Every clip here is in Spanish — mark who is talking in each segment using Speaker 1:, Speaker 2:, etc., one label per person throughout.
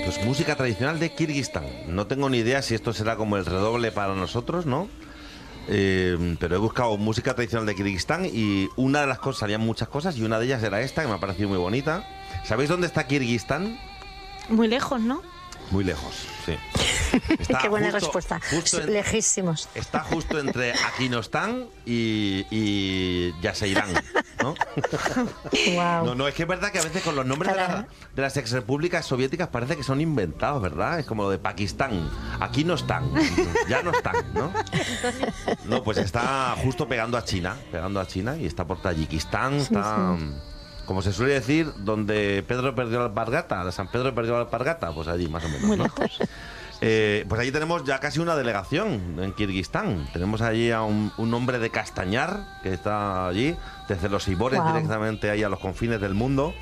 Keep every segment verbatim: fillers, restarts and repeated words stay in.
Speaker 1: Pues música tradicional de Kirguistán. No tengo ni idea si esto será como el redoble para nosotros, ¿no? Eh, pero he buscado música tradicional de Kirguistán y una de las cosas, salían muchas cosas y una de ellas era esta, que me ha parecido muy bonita. ¿Sabéis dónde está Kirguistán?
Speaker 2: Muy lejos, ¿no?
Speaker 1: Muy lejos, sí. Está
Speaker 3: Qué buena
Speaker 1: justo,
Speaker 3: respuesta.
Speaker 1: justo en,
Speaker 3: Lejísimos.
Speaker 1: Está justo entre Aquinostán y, y Yaseirán, ¿no?
Speaker 3: Wow.
Speaker 1: No, no, es que es verdad que a veces con los nombres de, la, de las exrepúblicas soviéticas parece que son inventados, ¿verdad? Es como lo de Pakistán. Aquí no están, ya no están, ¿no? No, pues está justo pegando a China, pegando a China y está por Tayikistán, está... Sí, sí. Como se suele decir, donde Pedro perdió la alpargata, de San Pedro perdió la alpargata, pues allí más o menos, ¿no? Eh, pues allí tenemos ya casi una delegación en Kirguistán. Tenemos allí a un, un hombre de Castañar, que está allí, desde los Ibores wow. directamente ahí a los confines del mundo.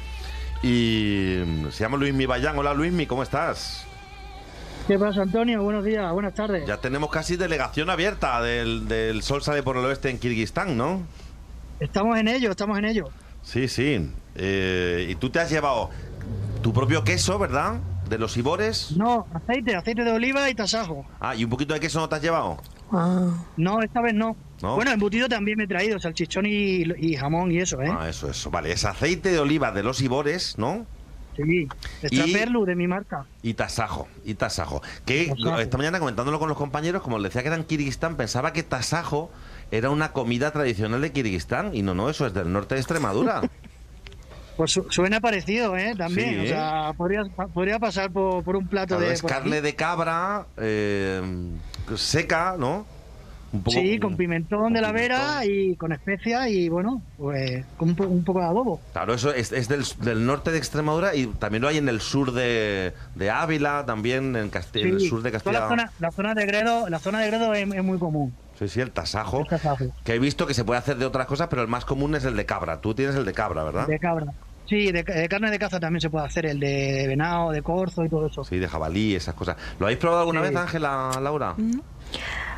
Speaker 1: Y se llama Luismi Bayán. Hola Luismi, ¿cómo estás?
Speaker 4: ¿Qué pasa, Antonio? Buenos días, buenas tardes.
Speaker 1: Ya tenemos casi delegación abierta del, del Sol Sale por el Oeste en Kirguistán, ¿no?
Speaker 4: Estamos en ello, estamos en ello.
Speaker 1: Sí, sí. Eh, y tú te has llevado tu propio queso, ¿verdad? De los Ibores.
Speaker 4: No, aceite, aceite de oliva y tasajo.
Speaker 1: Ah, ¿y un poquito de queso no te has llevado?
Speaker 4: Ah. No, esta vez no.
Speaker 1: ¿No?
Speaker 4: Bueno, embutido también me he traído, salchichón y, y jamón y eso, ¿eh?
Speaker 1: Ah, eso, eso. Vale, es aceite de oliva de los Ibores, ¿no?
Speaker 4: Sí, extraperlu de mi marca.
Speaker 1: Y tasajo, y tasajo. Que tasajo. Esta mañana comentándolo con los compañeros, como les decía que era en Kirguistán, pensaba que tasajo era una comida tradicional de Kirguistán. Y no, no, eso es del norte de Extremadura.
Speaker 4: Pues su suena parecido, ¿eh? También, sí, o sea, podría, podría pasar por, por un plato claro, de...
Speaker 1: Es carne aquí. de cabra, eh, seca, ¿no?
Speaker 4: Un poco, sí, con pimentón con de la pimentón. Vera y con especias y, bueno, pues con un, un poco de adobo.
Speaker 1: Claro, eso es, es del, del norte de Extremadura y también lo hay en el sur de, de Ávila, también en, Castilla, sí, en el sur de Castilla.
Speaker 4: La zona, la zona de Gredo, la zona de Gredo es, es muy común.
Speaker 1: Sí, sí, el tasajo,
Speaker 4: el tasajo.
Speaker 1: Que he visto que se puede hacer de otras cosas, pero el más común es el de cabra. Tú tienes el de cabra, ¿verdad?
Speaker 4: De cabra. Sí, de, de carne de caza también se puede hacer, el de venado, de corzo y todo eso.
Speaker 1: Sí, de jabalí, esas cosas. ¿Lo habéis probado alguna sí. vez, Ángela, Laura?
Speaker 3: Mm.